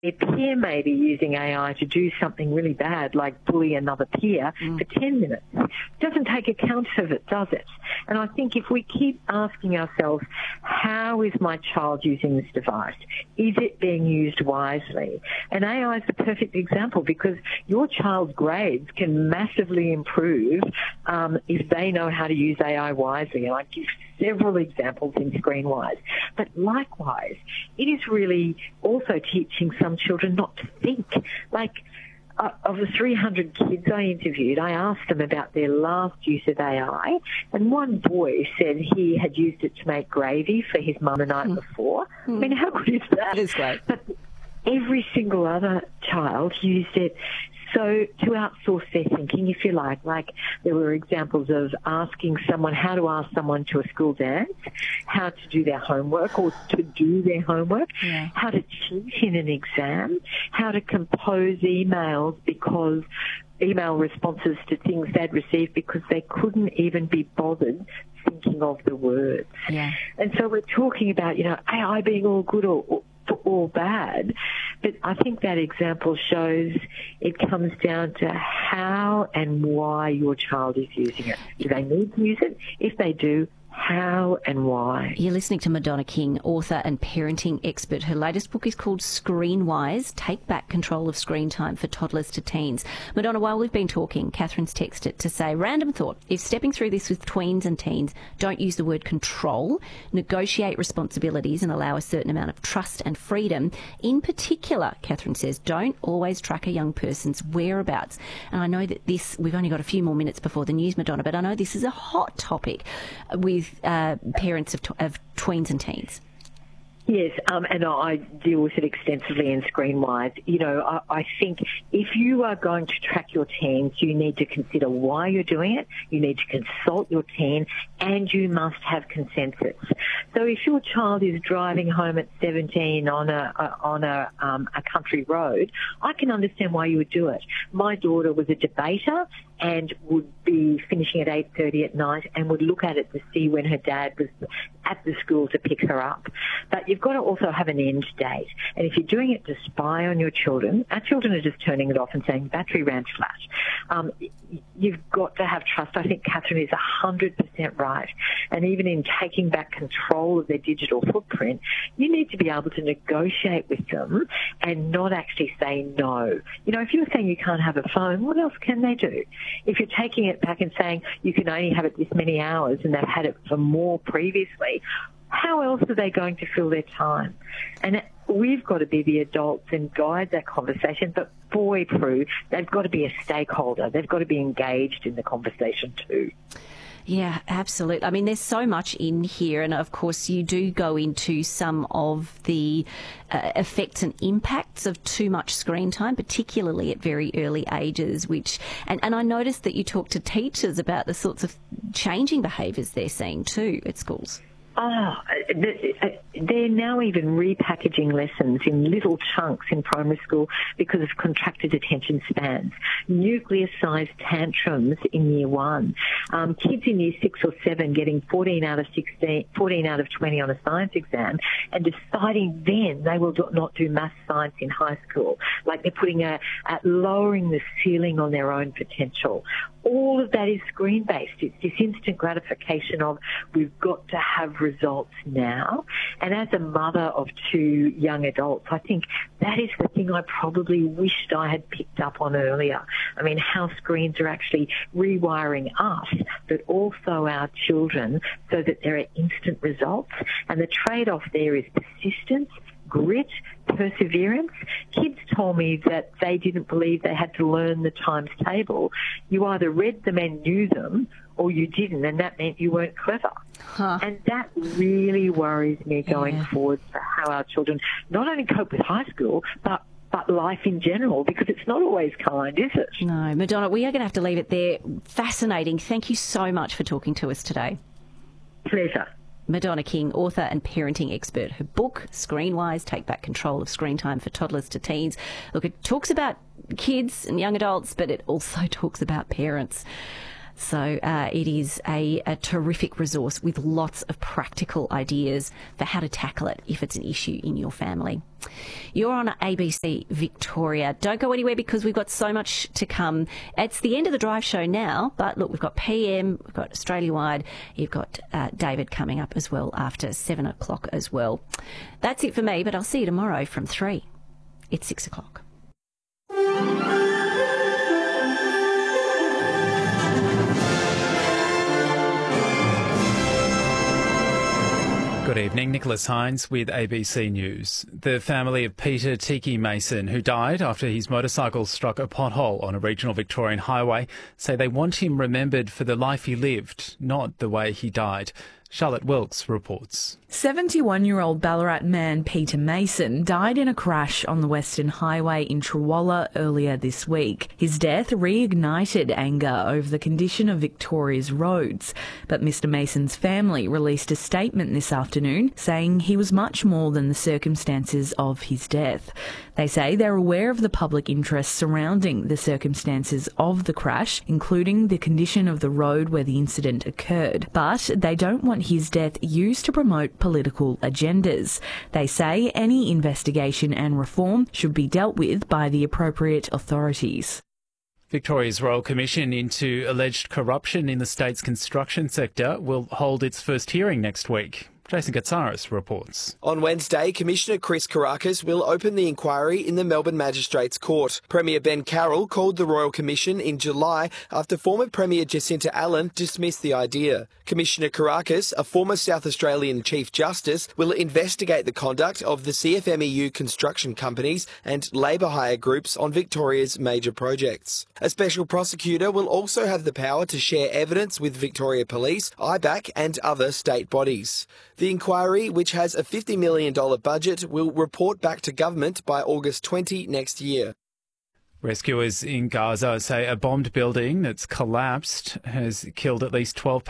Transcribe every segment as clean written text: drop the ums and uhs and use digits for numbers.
Their peer may be using AI to do something really bad, like bully another peer for 10 minutes. It doesn't take account of it, does it? And I think if we keep asking ourselves, how is my child using this device? Is it being used wisely? And AI is the perfect example, because your child's grades can massively improve if they know how to use AI wisely. And I give several examples in ScreenWise. But likewise, it is really also teaching some children not to think. Like, of the 300 kids I interviewed, I asked them about their last use of AI, and one boy said he had used it to make gravy for his mum the night before. I mean, how good is that? It is great. But every single other child used it so to outsource their thinking, if you like. Like, there were examples of asking someone how to ask someone to a school dance, how to do their homework or to do their homework, how to cheat in an exam, how to compose email responses to things they'd received because they couldn't even be bothered thinking of the words. Yeah. And so we're talking about, AI being all good or bad, but I think that example shows it comes down to how and why your child is using it. Do they need to use it? If they do, how and why? You're listening to Madonna King, author and parenting expert. Her latest book is called ScreenWise, Take Back Control of Screen Time for Toddlers to Teens. Madonna, while we've been talking, Catherine's texted to say, random thought, if stepping through this with tweens and teens, don't use the word control, negotiate responsibilities and allow a certain amount of trust and freedom. In particular, Catherine says, don't always track a young person's whereabouts. And I know that we've only got a few more minutes before the news, Madonna, but I know this is a hot topic with parents of tweens and teens. Yes, and I deal with it extensively in ScreenWise. I think if you are going to track your teens, you need to consider why you're doing it, you need to consult your teen, and you must have consensus. So if your child is driving home at 17 on a country road, I can understand why you would do it. My daughter was a debater and would be finishing at 8:30 at night and would look at it to see when her dad was at the school to pick her up. But you've got to also have an end date. And if you're doing it to spy on your children, our children are just turning it off and saying, battery ran flat. You've got to have trust. I think Catherine is 100% right. And even in taking back control of their digital footprint, you need to be able to negotiate with them and not actually say no. If you're saying you can't have a phone, what else can they do? If you're taking it back and saying you can only have it this many hours and they've had it for more previously, how else are they going to fill their time? And we've got to be the adults and guide that conversation, but boy, Prue, they've got to be a stakeholder. They've got to be engaged in the conversation too. Yeah, absolutely. I mean, there's so much in here, and of course you do go into some of the effects and impacts of too much screen time, particularly at very early ages, and I noticed that you talk to teachers about the sorts of changing behaviours they're seeing too at schools. They're now even repackaging lessons in little chunks in primary school because of contracted attention spans. Nuclear-sized tantrums in year one. Kids in year 6 or 7 getting 14 out of 20 on a science exam and deciding then they will not do maths science in high school. Like they're putting lowering the ceiling on their own potential. All of that is screen-based. It's this instant gratification of we've got to have results now. And as a mother of 2 young adults, I think that is the thing I probably wished I had picked up on earlier. I mean, how screens are actually rewiring us, but also our children so that there are instant results. And the trade-off there is persistence, grit, perseverance. Kids told me that they didn't believe they had to learn the times table. You either read them and knew them or you didn't, and that meant you weren't clever. And that really worries me going forward for how our children not only cope with high school, but life in general, because it's not always kind, is it? No. Madonna, we are going to have to leave it there. Fascinating. Thank you so much for talking to us today. Pleasure. Madonna King, author and parenting expert. Her book, ScreenWise, Take Back Control of Screen Time for Toddlers to Teens. Look, it talks about kids and young adults, but it also talks about parents. So it is a terrific resource with lots of practical ideas for how to tackle it if it's an issue in your family. You're on ABC Victoria. Don't go anywhere because we've got so much to come. It's the end of the drive show now, but look, we've got PM, we've got Australia-wide, you've got David coming up as well after 7 o'clock as well. That's it for me, but I'll see you tomorrow from 3. It's 6 o'clock. Good evening, Nicholas Hines with ABC News. The family of Peter Tiki Mason, who died after his motorcycle struck a pothole on a regional Victorian highway, say they want him remembered for the life he lived, not the way he died. Charlotte Wilkes reports. 71-year-old Ballarat man Peter Mason died in a crash on the Western Highway in Trawalla earlier this week. His death reignited anger over the condition of Victoria's roads, but Mr Mason's family released a statement this afternoon saying he was much more than the circumstances of his death. They say they're aware of the public interest surrounding the circumstances of the crash, including the condition of the road where the incident occurred, but they don't want his death used to promote political agendas. They say any investigation and reform should be dealt with by the appropriate authorities. Victoria's Royal Commission into alleged corruption in the state's construction sector will hold its first hearing next week. Jason Katsaris reports. On Wednesday, Commissioner Chris Kourakis will open the inquiry in the Melbourne Magistrates Court. Premier Ben Carroll called the Royal Commission in July after former Premier Jacinta Allen dismissed the idea. Commissioner Kourakis, a former South Australian Chief Justice, will investigate the conduct of the CFMEU construction companies and labour hire groups on Victoria's major projects. A special prosecutor will also have the power to share evidence with Victoria Police, IBAC and other state bodies. The inquiry, which has a $50 million budget, will report back to government by August 20 next year. Rescuers in Gaza say a bombed building that's collapsed has killed at least 12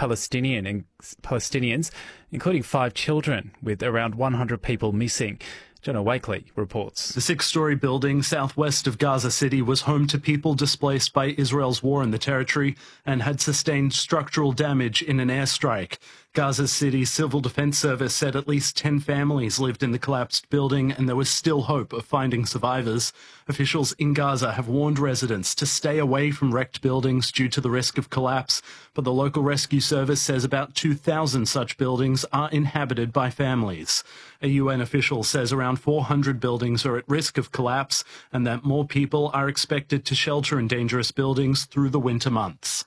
Palestinians, including 5 children, with around 100 people missing. Jenna Wakely reports. The 6-storey building southwest of Gaza City was home to people displaced by Israel's war in the territory and had sustained structural damage in an airstrike. Gaza City Civil Defence Service said at least 10 families lived in the collapsed building and there was still hope of finding survivors. Officials in Gaza have warned residents to stay away from wrecked buildings due to the risk of collapse, but the local rescue service says about 2,000 such buildings are inhabited by families. A UN official says around 400 buildings are at risk of collapse and that more people are expected to shelter in dangerous buildings through the winter months.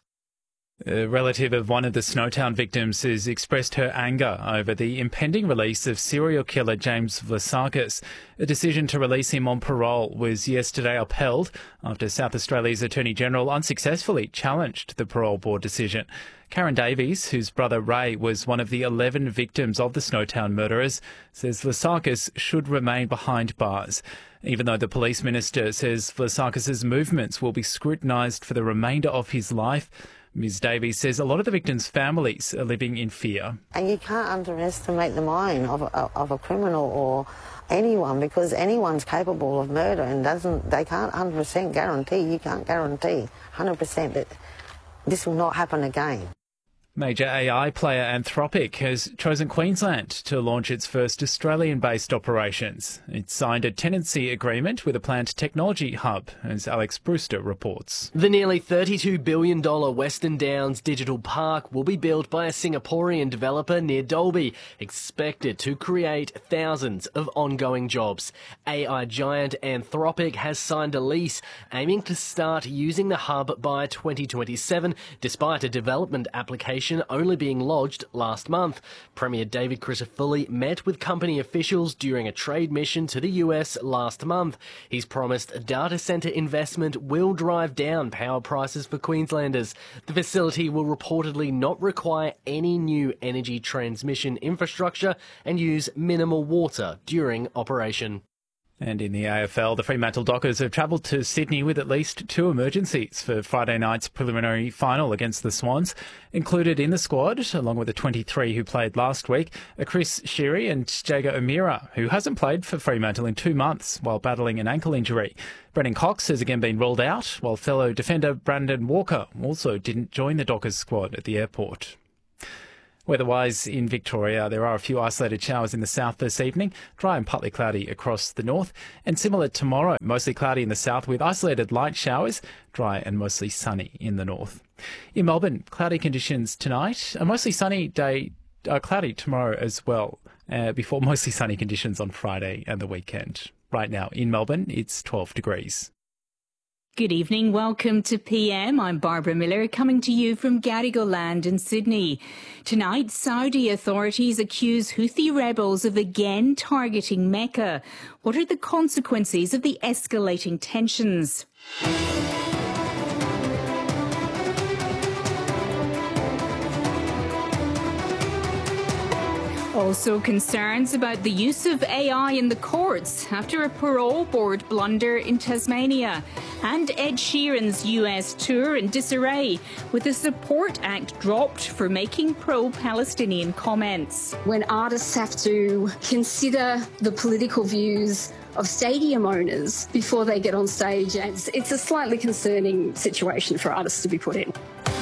A relative of one of the Snowtown victims has expressed her anger over the impending release of serial killer James Vlasakis. A decision to release him on parole was yesterday upheld after South Australia's Attorney-General unsuccessfully challenged the parole board decision. Karen Davies, whose brother Ray was one of the 11 victims of the Snowtown murderers, says Vlasakis should remain behind bars. Even though the police minister says Vlasakis' movements will be scrutinised for the remainder of his life, Ms Davies says a lot of the victims' families are living in fear. And you can't underestimate the mind of a criminal or anyone, because anyone's capable of murder and they can't 100% guarantee, you can't guarantee 100% that this will not happen again. Major AI player Anthropic has chosen Queensland to launch its first Australian-based operations. It signed a tenancy agreement with a planned technology hub, as Alex Brewster reports. The nearly $32 billion Western Downs Digital Park will be built by a Singaporean developer near Dalby, expected to create thousands of ongoing jobs. AI giant Anthropic has signed a lease, aiming to start using the hub by 2027, despite a development application only being lodged last month. Premier David Crisafulli met with company officials during a trade mission to the US last month. He's promised data centre investment will drive down power prices for Queenslanders. The facility will reportedly not require any new energy transmission infrastructure and use minimal water during operation. And in the AFL, the Fremantle Dockers have travelled to Sydney with at least 2 emergencies for Friday night's preliminary final against the Swans. Included in the squad, along with the 23 who played last week, are Chris Sheary and Jager O'Meara, who hasn't played for Fremantle in 2 months while battling an ankle injury. Brennan Cox has again been ruled out, while fellow defender Brandon Walker also didn't join the Dockers squad at the airport. Weather-wise in Victoria, there are a few isolated showers in the south this evening, dry and partly cloudy across the north, and similar tomorrow, mostly cloudy in the south with isolated light showers, dry and mostly sunny in the north. In Melbourne, cloudy conditions tonight, a mostly sunny day, cloudy tomorrow as well, before mostly sunny conditions on Friday and the weekend. Right now in Melbourne, it's 12 degrees. Good evening. Welcome to PM. I'm Barbara Miller, coming to you from Gadigal Land in Sydney. Tonight, Saudi authorities accuse Houthi rebels of again targeting Mecca. What are the consequences of the escalating tensions? Also concerns about the use of AI in the courts after a parole board blunder in Tasmania. And Ed Sheeran's US tour in disarray with the Support Act dropped for making pro-Palestinian comments. When artists have to consider the political views of stadium owners before they get on stage, it's a slightly concerning situation for artists to be put in.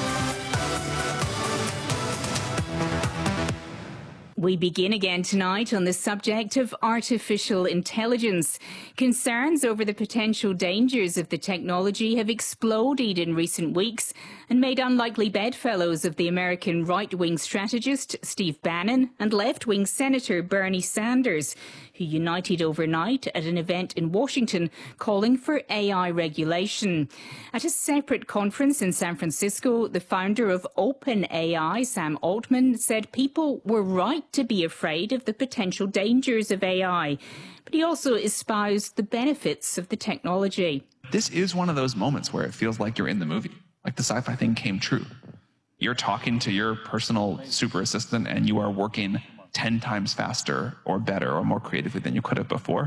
We begin again tonight on the subject of artificial intelligence. Concerns over the potential dangers of the technology have exploded in recent weeks and made unlikely bedfellows of the American right-wing strategist Steve Bannon and left-wing Senator Bernie Sanders, who united overnight at an event in Washington calling for AI regulation. At a separate conference in San Francisco, the founder of OpenAI, Sam Altman, said people were right to be afraid of the potential dangers of AI, but he also espoused the benefits of the technology. This is one of those moments where it feels like you're in the movie, like the sci-fi thing came true. You're talking to your personal super assistant and you are working 10 times faster or better or more creatively than you could have before.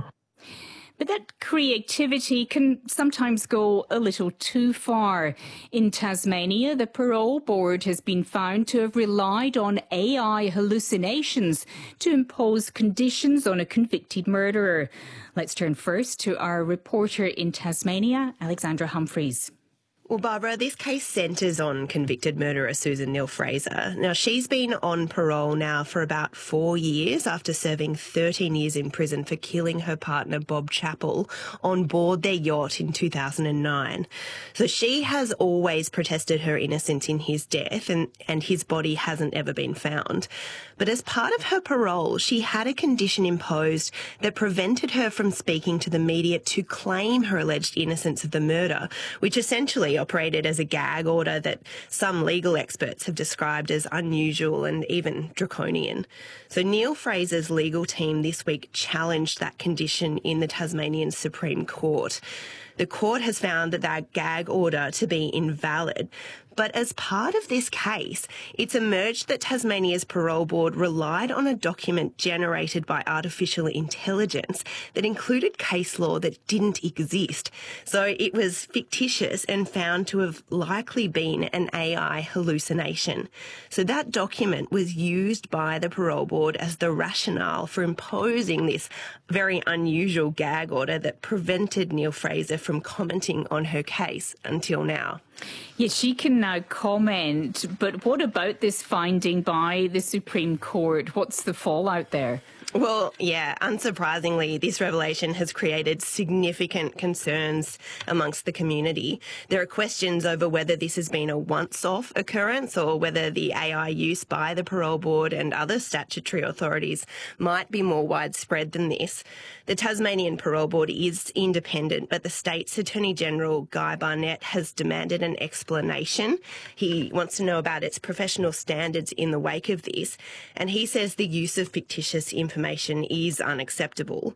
But that creativity can sometimes go a little too far. In Tasmania, the parole board has been found to have relied on AI hallucinations to impose conditions on a convicted murderer. Let's turn first to our reporter in Tasmania, Alexandra Humphreys. Well, Barbara, this case centres on convicted murderer Susan Neal-Fraser. Now, she's been on parole now for about 4 years after serving 13 years in prison for killing her partner Bob Chappell on board their yacht in 2009. So she has always protested her innocence in his death and his body hasn't ever been found. But as part of her parole, she had a condition imposed that prevented her from speaking to the media to claim her alleged innocence of the murder, which essentially operated as a gag order that some legal experts have described as unusual and even draconian. So Neal-Fraser's legal team this week challenged that condition in the Tasmanian Supreme Court. The court has found that gag order to be invalid. But as part of this case, it's emerged that Tasmania's parole board relied on a document generated by artificial intelligence that included case law that didn't exist. So it was fictitious and found to have likely been an AI hallucination. So that document was used by the parole board as the rationale for imposing this very unusual gag order that prevented Neal-Fraser from commenting on her case until now. Yes, she can now comment, but what about this finding by the Supreme Court? What's the fallout there? Well, yeah, unsurprisingly, this revelation has created significant concerns amongst the community. There are questions over whether this has been a once-off occurrence or whether the AI use by the parole board and other statutory authorities might be more widespread than this. The Tasmanian Parole Board is independent, but the state's Attorney General, Guy Barnett, has demanded an explanation. He wants to know about its professional standards in the wake of this, and he says the use of fictitious information is unacceptable.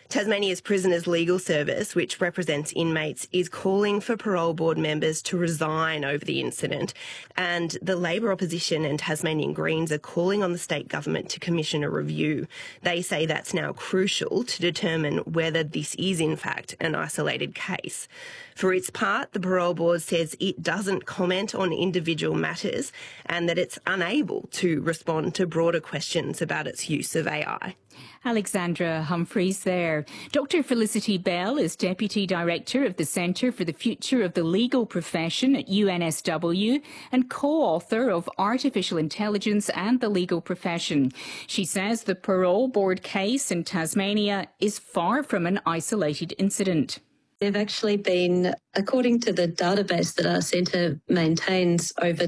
Tasmania's Prisoners Legal Service, which represents inmates, is calling for parole board members to resign over the incident. And the Labor opposition and Tasmanian Greens are calling on the state government to commission a review. They say that's now crucial to determine whether this is in fact an isolated case. For its part, the parole board says it doesn't comment on individual matters and that it's unable to respond to broader questions about its use of AI. Alexandra Humphreys there. Dr. Felicity Bell is Deputy Director of the Centre for the Future of the Legal Profession at UNSW and co-author of Artificial Intelligence and the Legal Profession. She says the parole board case in Tasmania is far from an isolated incident. There have actually been, according to the database that our centre maintains, over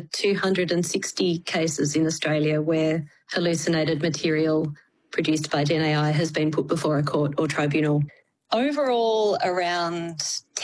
260 cases in Australia where hallucinated material produced by GenAI has been put before a court or tribunal. Overall, around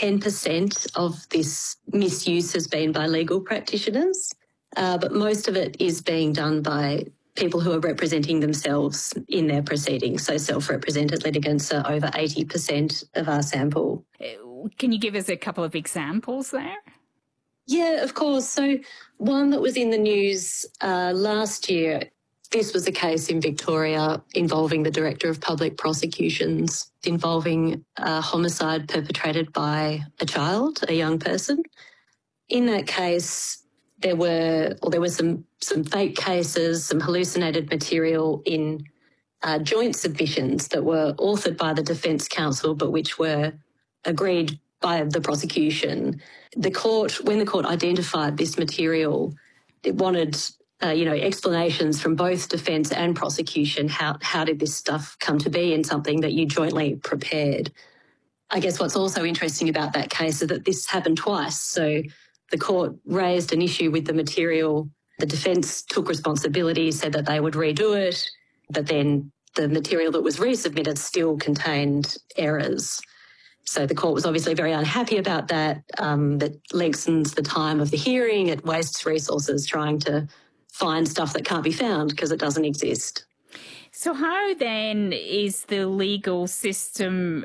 10% of this misuse has been by legal practitioners, but most of it is being done by people who are representing themselves in their proceedings. So self-represented litigants are over 80% of our sample. Can you give us a couple of examples there? Yeah, of course. So one that was in the news last year, this was a case in Victoria involving the Director of Public Prosecutions, involving a homicide perpetrated by a child, a young person. In that case, there were some fake cases, some hallucinated material in joint submissions that were authored by the Defence Counsel but which were agreed by the prosecution. When the court identified this material, it wanted explanations from both defence and prosecution. How did this stuff come to be in something that you jointly prepared? I guess what's also interesting about that case is that this happened twice. So the court raised an issue with the material. The defence took responsibility, said that they would redo it, but then the material that was resubmitted still contained errors. So the court was obviously very unhappy about that. That lengthens the time of the hearing. It wastes resources trying to find stuff that can't be found because it doesn't exist. So how then is the legal system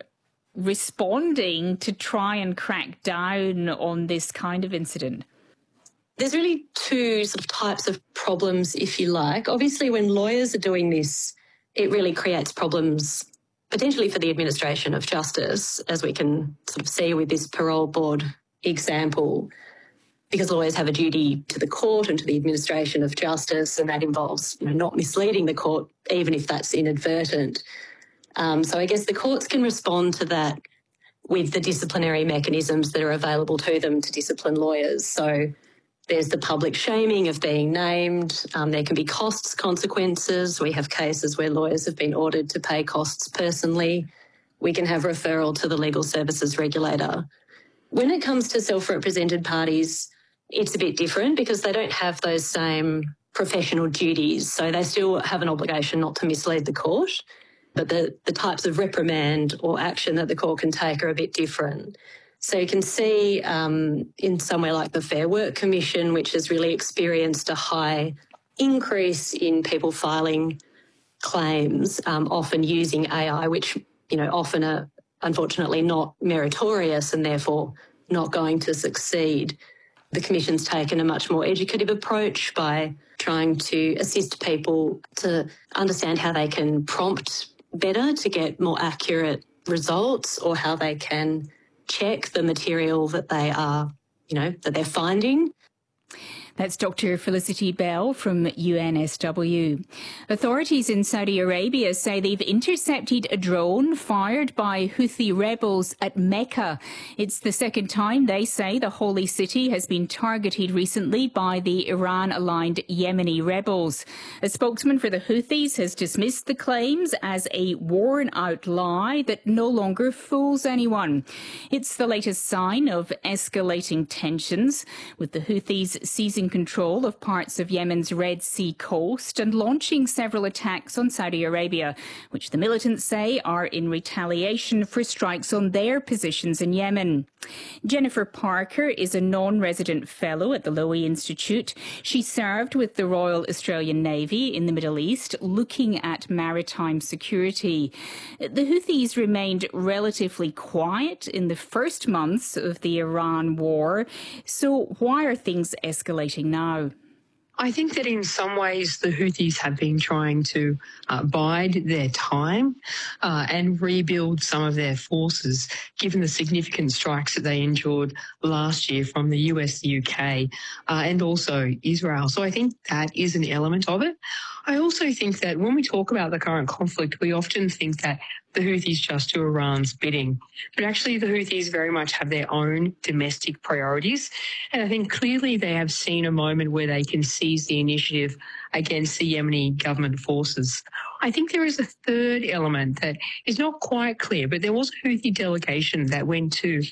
responding to try and crack down on this kind of incident? There's really two sort of types of problems, if you like. Obviously, when lawyers are doing this, it really creates problems potentially for the administration of justice, as we can sort of see with this parole board example, because lawyers have a duty to the court and to the administration of justice, and that involves not misleading the court, even if that's inadvertent. So I guess the courts can respond to that with the disciplinary mechanisms that are available to them to discipline lawyers. So there's the public shaming of being named. There can be costs consequences. We have cases where lawyers have been ordered to pay costs personally. We can have referral to the legal services regulator. When it comes to self-represented parties, it's a bit different because they don't have those same professional duties. So they still have an obligation not to mislead the court, but the types of reprimand or action that the court can take are a bit different. So you can see in somewhere like the Fair Work Commission, which has really experienced a high increase in people filing claims, often using AI, which, often are unfortunately not meritorious and therefore not going to succeed. The Commission's taken a much more educative approach by trying to assist people to understand how they can prompt better to get more accurate results, or how they can check the material that they are, that they're finding. That's Dr. Felicity Bell from UNSW. Authorities in Saudi Arabia say they've intercepted a drone fired by Houthi rebels at Mecca. It's the second time they say the holy city has been targeted recently by the Iran-aligned Yemeni rebels. A spokesman for the Houthis has dismissed the claims as a worn-out lie that no longer fools anyone. It's the latest sign of escalating tensions, with the Houthis seizing seizing control of parts of Yemen's Red Sea coast and launching several attacks on Saudi Arabia, which the militants say are in retaliation for strikes on their positions in Yemen. Jennifer Parker is a non-resident fellow at the Lowy Institute. She served with the Royal Australian Navy in the Middle East, looking at maritime security. The Houthis remained relatively quiet in the first months of the Iran war. So why are things escalating now? I think that in some ways the Houthis have been trying to bide their time and rebuild some of their forces, given the significant strikes that they endured last year from the US, the UK, and also Israel. So I think that is an element of it. I also think that when we talk about the current conflict, we often think that the Houthis just do Iran's bidding. But actually the Houthis very much have their own domestic priorities. And I think clearly they have seen a moment where they can seize the initiative against the Yemeni government forces. I think there is a third element that is not quite clear, but there was a Houthi delegation that went to